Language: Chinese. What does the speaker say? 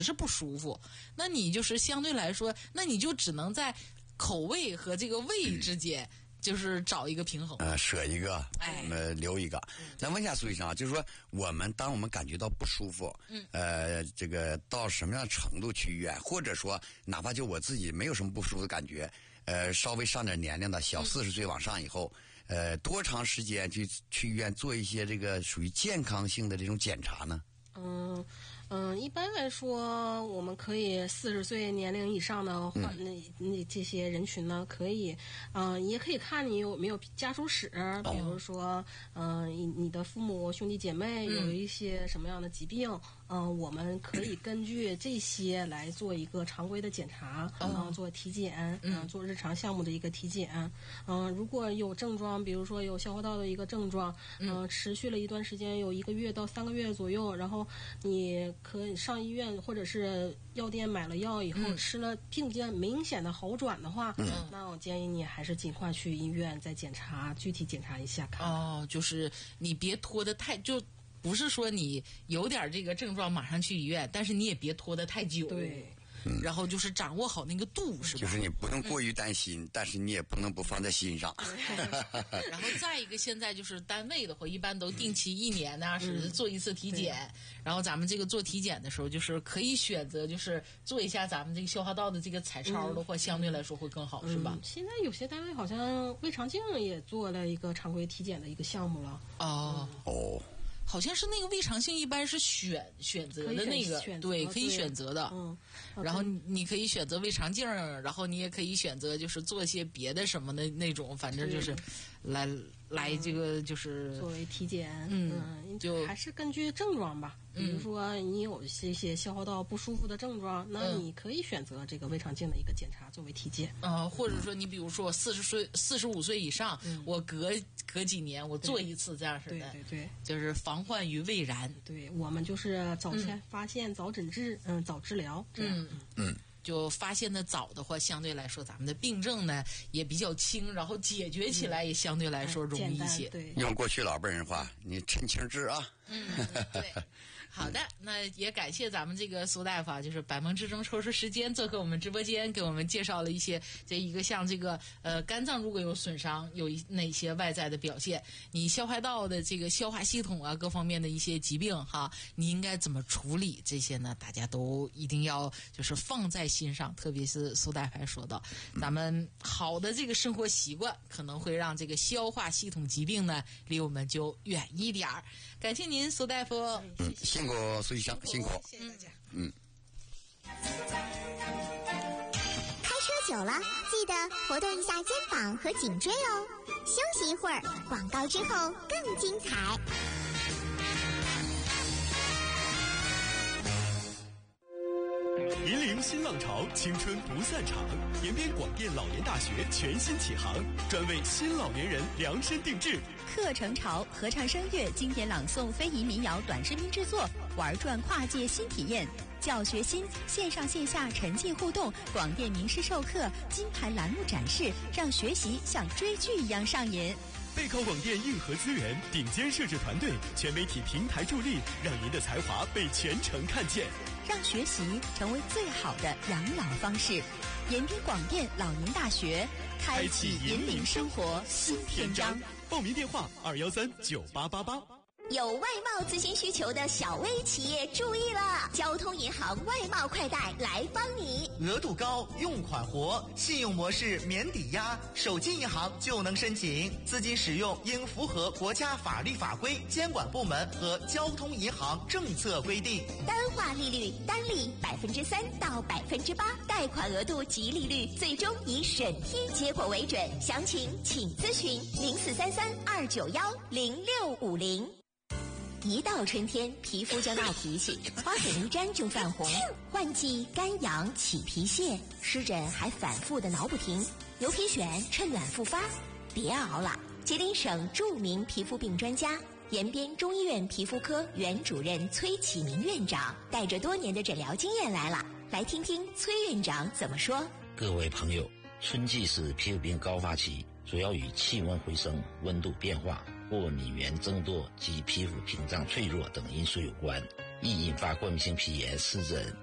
是不舒服，那你就是相对来说，那你就只能在口味和这个胃之间。就是找一个平衡， 舍一个，留一个。那问一下苏医生啊，就是说，当我们感觉到不舒服，这个到什么样的程度去医院，或者说，哪怕就我自己没有什么不舒服的感觉，稍微上点年龄的，小40岁往上以后，多长时间去医院做一些这个属于健康性的这种检查呢？ 一般来说，我们可以40岁年龄以上的那这些人群呢，可以，也可以看你有没有家族史，比如说，你的父母兄弟姐妹有一些什么样的疾病，我们可以根据这些来做一个常规的检查，做体检，做日常项目的一个体检，如果有症状，比如说有消化道的一个症状，持续了一段时间，有1个月到3个月左右，然后你可以上医院或者是药店买了药以后，吃了并见明显的好转的话，那我建议你还是尽快去医院再检查，具体检查一下看。 就是你别拖得太，就不是说你有点这个症状马上去医院，但是你也别拖得太久。 对。 然后就是掌握好那个度，是吧？ 就是你不能过于担心，但是你也不能不放在心上。 然后再一个，现在就是单位的话，一般都定期1年呢是做一次体检。然后咱们这个做体检的时候，就是可以选择就是做一下咱们这个消化道的这个彩超的话，相对来说会更好，是吧？ 现在有些单位好像胃肠镜也做了一个常规体检的一个项目了。 好像是那个胃肠镜一般是选择的那个，对，可以选择的。然后你可以选择胃肠镜，然后你也可以选择就是做一些别的什么的那种，反正就是来这个就是作为体检，就还是根据症状吧。比如说你有一些消化道不舒服的症状，那你可以选择这个胃肠镜的一个检查作为体检。 或者说你比如说我45岁以上，我隔几年我做一次这样式的。 对， 就是防患于未然。 对，我们就是早先发现、早诊治，早治疗这样。 就发现的早的话，相对来说咱们的病症呢也比较轻，然后解决起来也相对来说容易一些。 对， 用过去老辈人话，你趁轻治啊。 对。好的，那也感谢咱们这个苏大夫啊，就是百忙之中抽出时间做客我们直播间，给我们介绍了一些这一个像这个肝脏如果有损伤，有哪些外在的表现，你消化道的这个消化系统啊各方面的一些疾病哈，你应该怎么处理，这些呢大家都一定要就是放在心上，特别是苏大夫还说到，咱们好的这个生活习惯可能会让这个消化系统疾病呢离我们就远一点儿。感谢您苏大夫。 辛苦苏医生，辛苦， 谢谢大家。 开车久了，记得活动一下肩膀和颈椎哦。休息一会儿，广告之后更精彩。 引领新浪潮，青春不散场。延边广电老年大学全新启航，专为新老年人量身定制。 课程潮、合唱声乐、经典朗诵、非遗民谣、短视频制作，玩转跨界新体验。教学新，线上线下沉浸互动，广电名师授课，金牌栏目展示，让学习像追剧一样上瘾。 备考广电硬核资源，顶尖摄制团队，全媒体平台助力，让您的才华被全城看见， 让学习成为最好的养老方式。延边广电老年大学，开启引领生活新篇章。 报名电话2139888。 有外贸咨询需求的小微企业注意了，交通银行外贸快贷来帮你。 额度高，用款活，信用模式免抵押，手机银行就能申请。资金使用应符合国家法律法规、监管部门和交通银行政策规定。 单化利率单利3%到8%，贷款额度及利率最终以审批结果为准。详情请咨询043329105650。一到春天，皮肤就闹脾气，花粉一沾就泛红，换季干痒起皮屑，湿疹还反复的挠不停，牛皮癣趁暖复发。别熬了，吉林省著名皮肤病专家、延边中医院皮肤科原主任崔启明院长带着多年的诊疗经验来了，来听听崔院长怎么说。 各位朋友，春季是皮肤病高发期，主要与气温回升、温度变化、过敏原增多及皮肤屏障脆弱等因素有关，易引发过敏性皮炎、湿疹、